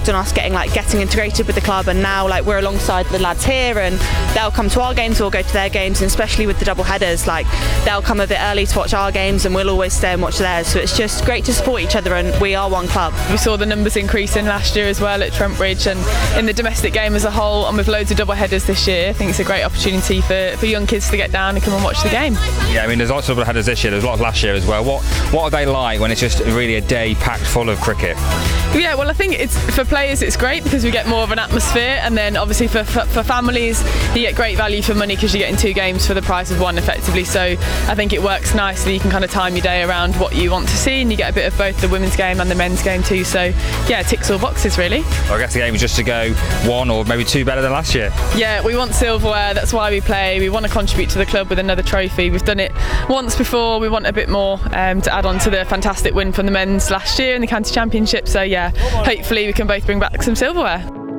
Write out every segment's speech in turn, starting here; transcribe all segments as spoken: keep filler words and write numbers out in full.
worked on us getting like getting integrated with the club, and now like we're alongside the lads here, and they'll come to our games, we'll go to their games, and especially with the double headers, like they'll come a bit early to watch our games and we'll always stay and watch theirs. So it's just great to support each other, and we are one club. We saw the numbers increasing last year as well at Trent Bridge, and in the domestic game as a whole, and with loads of double headers this year, I think it's a great opportunity for, for young kids to get down and come and watch the game. Yeah, I mean there's lots of double headers this year, there's a lot last year as well. What what are they like when it's just really a day packed full of cricket? Yeah, well I think it's for players it's great because we get more of an atmosphere, and then obviously for, for, for families you get great value for money because you're getting two games for the price of one effectively. So I think it works nicely, you can kind of time your day around what you want to see, and you get a bit of both the women's game and the men's game too. So yeah, it ticks all boxes really. Well, I guess the game is just to go one or maybe two better than last year. Yeah, we want silverware, that's why we play. We want to contribute to the club with another trophy. We've done it once before, we want a bit more um, to add on to the fantastic win from the men's last year in the county championship. So yeah, hopefully we can both bring back some silverware.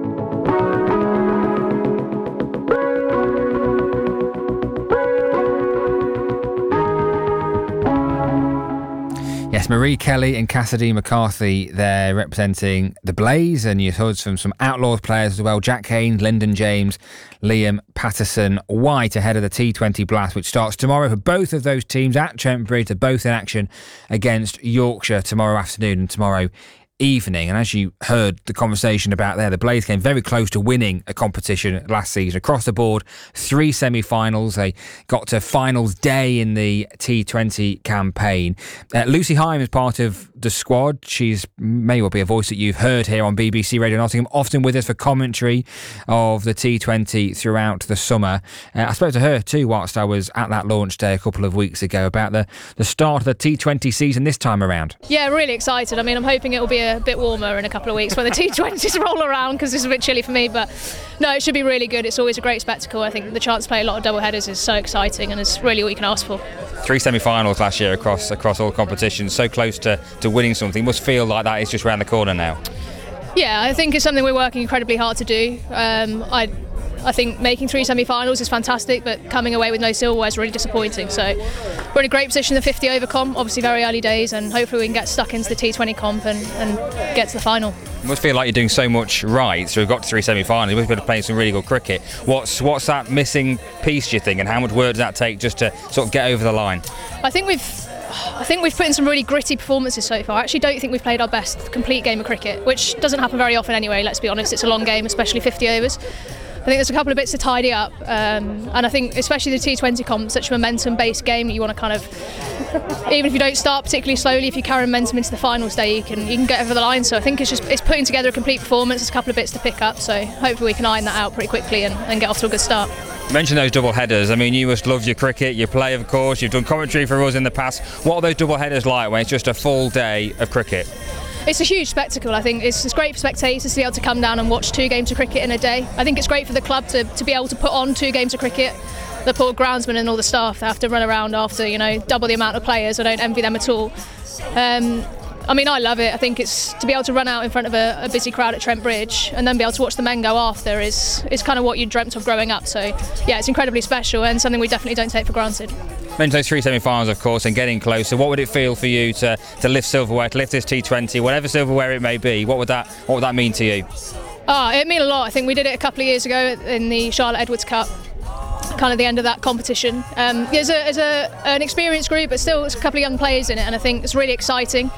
Yes, Marie Kelly and Cassidy McCarthy there representing the Blaze, and you heard from some Outlaws players as well. Jack Haynes, Lyndon James, Liam Patterson White ahead of the T twenty Blast, which starts tomorrow for both of those teams at Trent Bridge. They're both in action against Yorkshire tomorrow afternoon and tomorrow evening. And as you heard the conversation about there, the Blaze came very close to winning a competition last season across the board. Three semi-finals. They got to finals day in the T twenty campaign. Uh, Lucy Hyam is part of the squad. She's may well be a voice that you've heard here on B B C Radio Nottingham, often with us for commentary of the T twenty throughout the summer. Uh, I spoke to her too whilst I was at that launch day a couple of weeks ago about the, the start of the T twenty season this time around. Yeah, really excited. I mean, I'm hoping it will be a a bit warmer in a couple of weeks when the T twenties roll around, because it's a bit chilly for me, but no, it should be really good. It's always a great spectacle. I think the chance to play a lot of double headers is so exciting, and it's really what you can ask for. Three semi-finals last year across across all competitions, so close to, to winning something. Must feel like that is just around the corner now. Yeah, I think it's something we're working incredibly hard to do. Um, I I think making three semi-finals is fantastic, but coming away with no silverware is really disappointing. So we're in a great position in the fifty over comp, obviously very early days, and hopefully we can get stuck into the T twenty comp and, and get to the final. It must feel like you're doing so much right, so we've got to three semi-finals, you must be playing some really good cricket. What's what's that missing piece, do you think, and how much work does that take just to sort of get over the line? I think we've I think we've put in some really gritty performances so far. I actually don't think we've played our best complete game of cricket, which doesn't happen very often anyway, let's be honest. It's a long game, especially fifty overs. I think there's a couple of bits to tidy up, um, and I think especially the T twenty comp, such a momentum-based game, you want to kind of, even if you don't start particularly slowly, if you carry momentum into the final day, you can you can get over the line. So I think it's just it's putting together a complete performance. There's a couple of bits to pick up, so hopefully we can iron that out pretty quickly and, and get off to a good start. You mentioned those double headers. I mean, you must love your cricket, you play of course, you've done commentary for us in the past. What are those double headers like when it's just a full day of cricket? It's a huge spectacle. I think it's, it's great for spectators to be able to come down and watch two games of cricket in a day. I think it's great for the club to, to be able to put on two games of cricket. The poor groundsmen and all the staff, they have to run around after, you know, double the amount of players. I don't envy them at all. Um, I mean, I love it. I think it's to be able to run out in front of a, a busy crowd at Trent Bridge and then be able to watch the men go after is, is kind of what you dreamt of growing up. So, yeah, it's incredibly special and something we definitely don't take for granted. Mentioned those three semi-finals, of course, and getting closer. What would it feel for you to, to lift silverware, to lift this T twenty, whatever silverware it may be? What would that what would that mean to you? Oh, it mean a lot. I think we did it a couple of years ago in the Charlotte Edwards Cup, kind of the end of that competition. Um, there's a, there's a, an experienced group, but still there's a couple of young players in it, and I think it's really exciting.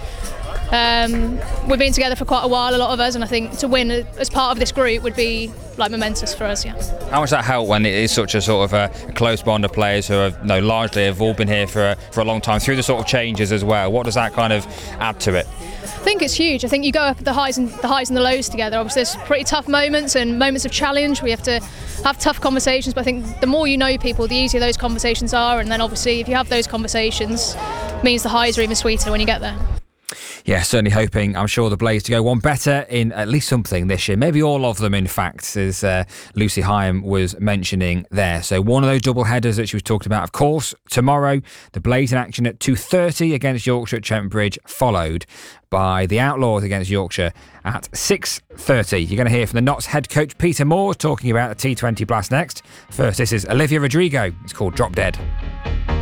Um, we've been together for quite a while, a lot of us, and I think to win as part of this group would be like momentous for us. Yeah. How much does that help when it is such a sort of a, a close bond of players who have, you know, largely have all been here for a, for a long time through the sort of changes as well? What does that kind of add to it? I think it's huge. I think you go up the highs and the highs and the lows together. Obviously, there's pretty tough moments and moments of challenge. We have to have tough conversations, but I think the more you know people, the easier those conversations are. And then obviously, if you have those conversations, it means the highs are even sweeter when you get there. Yeah, certainly hoping, I'm sure, the Blaze to go one better in at least something this year. Maybe all of them, in fact, as uh, Lucy Hyam was mentioning there. So one of those double headers that she was talking about, of course, tomorrow, the Blaze in action at two thirty against Yorkshire at Trent Bridge, followed by the Outlaws against Yorkshire at six thirty. You're going to hear from the Notts head coach Peter Moore talking about the T twenty Blast next. First, this is Olivia Rodrigo. It's called Drop Dead.